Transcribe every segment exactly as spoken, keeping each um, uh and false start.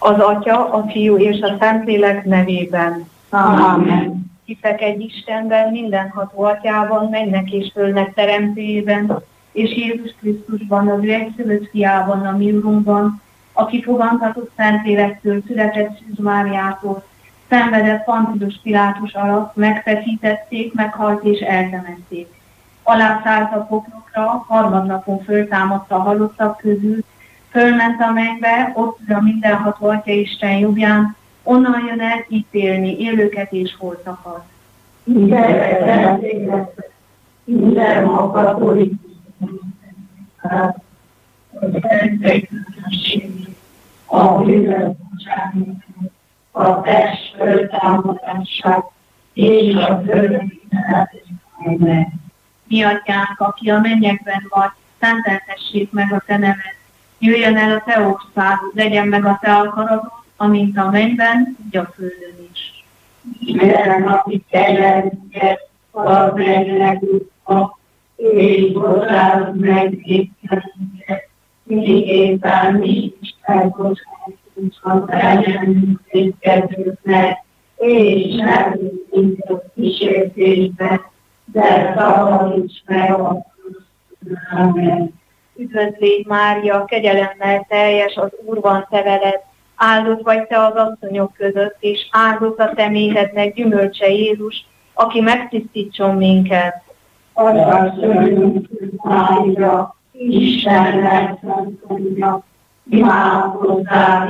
Az Atya, a Fiú és a Szentlélek nevében. Amen. Hiszek egy Istenben, mindenható Atyában, mennek és földnek teremtőjében, és Jézus Krisztusban, az ő egyszülött fiában, a mi Urunkban, aki fogantatott Szentlélektől, született Szűz Máriától, szenvedett Pontius Pilátus alatt, megfeszítették, meghalt és eltemették. Alászállt a poklokra, harmadnapon föltámadta a halottak közül, fölment a mennybe, ott ül a mindenható Atya Isten jobbján, onnan jön el ítélni élőket és holtakat. Minden minden a katolikus, a bűnösségnek, a test föltámadását és a örökséget. Mi Atyánk, aki a mennyekben vagy, szenteltessék meg a te neved. Jöjjön el a te országod, legyen meg a te akaratod, amint a mennyben, úgy a földön is. Minden napi kenyerünket add meg nekünk, és bocsáss meg vétkeinket, miképpen mi is elbocsátunk az ellenünk vétkezőknek, és ne vigyünk a kísértésbe, de szabadíts meg a Amen. Üdvözlégy Mária, kegyelemmel teljes, az Úr van te veled, áldott vagy te az asszonyok között, és áldott a te méhednek gyümölcse Jézus, aki megtisztítson minket. Atyánk, Mária, Istennek szentanyja, imádkozzál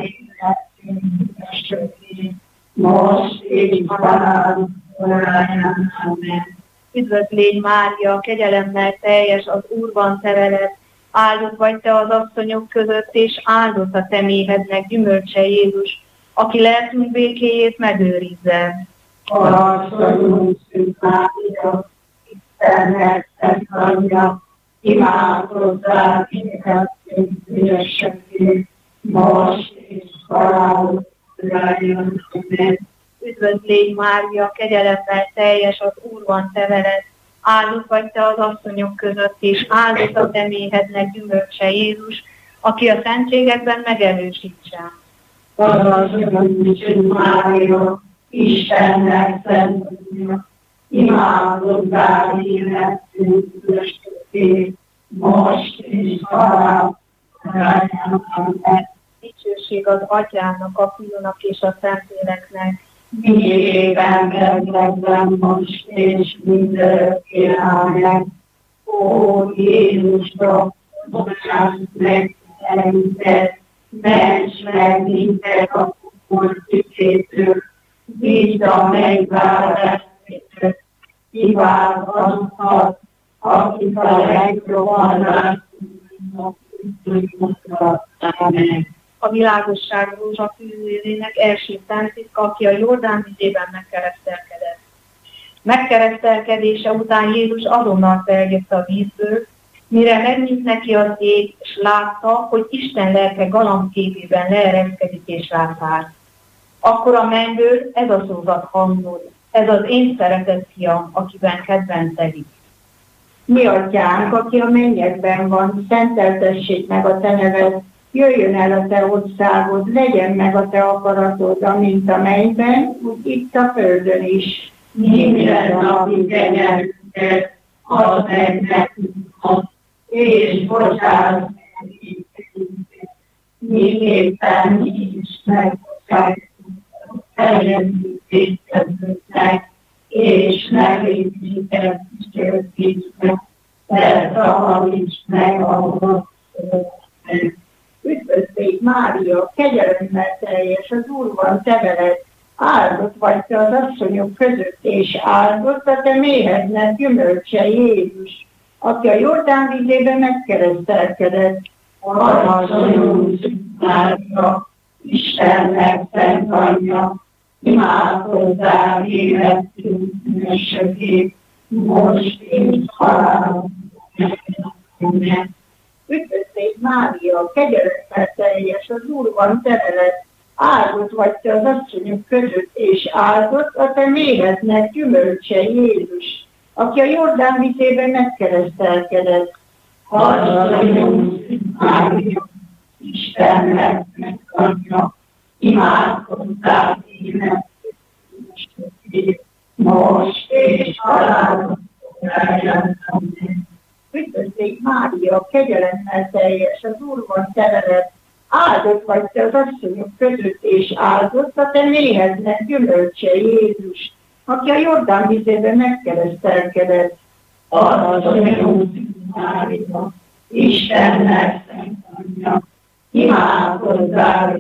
életünk, most és halálunk óráján. Amen. Üdvözlégy Mária, kegyelemmel teljes, az Úr van te veled, áldott vagy te az asszonyok között, és áldott a te méhednek gyümölcse Jézus, aki lelkünk békéjét megőrizze. Parancsoljunk, Szűz Mária, Istennek szentanyja, imádkozzál életünk bűnösségét, most és halálunk óráján. Amen. Üdvözlégy Mária, kegyelemmel teljes, az Úr van te veled, áldott vagy te az asszonyok között, és áldott a te méhednek gyümölcse Jézus, aki a szentségekben megerősítsen. Parancsoljunk, Szűz Mária, Istennek szentanyja, imádkozzál életünk bűnösségét, most és halálunk óráján. Amen. Dicsőség az Atyának, a Fiúnak és a Szentléleknek. Miképpen kezdetben most és mindörökké. Amen. Ó Jézusra, bocsáss meg bennünket, ments meg minket a pokol tükétől, vidd a megválasztétől, kivált azokat, akik a legrohanásnak tudnak. Amen. A világosság rózsafűzérének első szenttitka, aki a Jordán vizében megkeresztelkedett. Megkeresztelkedése után Jézus azonnal feljött a vízből, mire megnyit neki az ég, és látta, hogy Isten lelke galambképében leereszkedik és rászál. Akkor a mennyből ez a szózat hangzott: ez az én szeretett fiam, akiben kedventelik. Mi Atyánk, aki a mennyekben van, szenteltessék meg a te neved, jöjjön el a te országod, legyen meg a te akaratod, amint a mennyben, úgy itt a földön is. Minden napi kenyerünket add meg nekünk, és bocsáss meg vétkeinket, miképpen mi is megbocsájtunk ellenünk vétkezőknek, és ne vigy minket kísértésbe, de szabadíts meg a gonosztól. Üdvözlégy Mária, kegyelemmel teljes, az Úr van te veled, áldott vagy te az asszonyok között, és áldott a te méhednek gyümölcse Jézus, aki a Jordán vizében megkeresztelkedett. Parancsoljunk, Szűz Mária, Istennek szentanyja, imádkozzál életünk bűnösségét, most és halálunk. Amen. Üdvözlégy Mária, kegyelemmel teljes, az Úr van te veled, áldott vagy te az asszonyok között, és áldott a te méhednek gyümölcse Jézus, aki a Jordán vizében megkeresztelkedett. Parancsoljunk, Mária, Istennek szentanyja, imádkozzál ének, most és halálunk óráján. Üdvözlégy Mária, kegyelemmel teljes, az Úr van te veled, áldott vagy te az asszonyok között, és áldott a te méhednek gyümölcse Jézus, aki a Jordán vizében megkeresztelkedett. Asszonyunk Mária, Istennek szent anyja, imádkozzál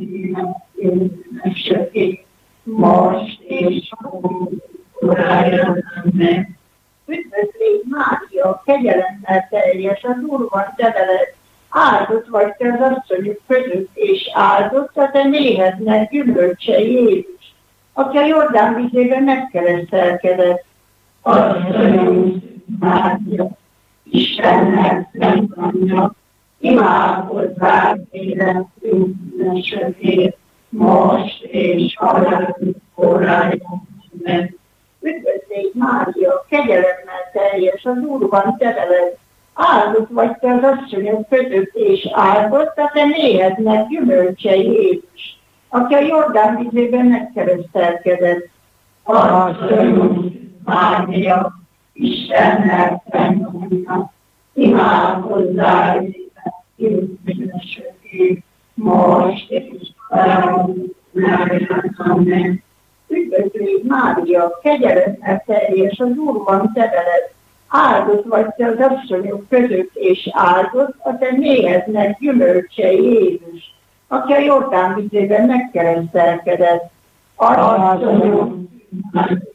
ének, most és óráján. Amen. Üdvözlégy Mária, kegyelemmel teljes, az Úr van te veled, áldott vagy te az asszonyok között, és áldott a te méhednek gyümölcse Jézus, aki a Jordán vizében megkeresztelkedett. Asszonyunk Mária, Istennek szent anyja, imádkozzál életünk bűnösökért, most és halálunk óráján. Amen. Üdvözlégy Mária, kegyelemmel teljes, az Úr van te veled, áldott vagy te az asszonyok között, és áldott a te méhednek gyümölcse Jézus, aki a Jordán vizében megkeresztelkedett. Asszonyunk Mária, Istennek szent anyja, imádkozzál bűnösökért, most és halálunk óráján. Amen. Üdvözlégy Mária, kegyelemmel teljes, az Úr van te veled, áldott vagy te az asszonyok között, és áldott a te méhednek gyümölcse Jézus, aki a Jordán vizében megkeresztelkedett. Asszonyunk Mária,